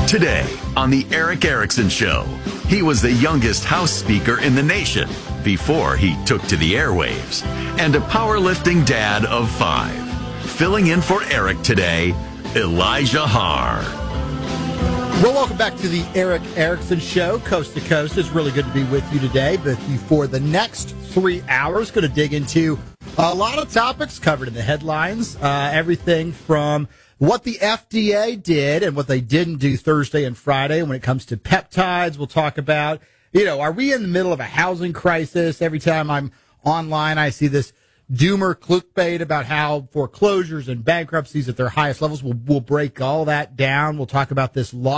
Today on The Eric Erickson Show, he was the youngest House Speaker in the nation before he took to the airwaves, and a powerlifting dad of 5. Filling in for Eric today, Elijah Haar. Well, welcome back to the Eric Erickson Show, coast to coast. It's really good to be with you today. But for the next 3 hours, going to dig into a lot of topics covered in the headlines. Everything from what the FDA did and what they didn't do Thursday and Friday when it comes to peptides. We'll talk about, are we in the middle of a housing crisis? Every time I'm online, I see this doomer clickbait about how foreclosures and bankruptcies at their highest levels. We'll break all that down. We'll talk about this law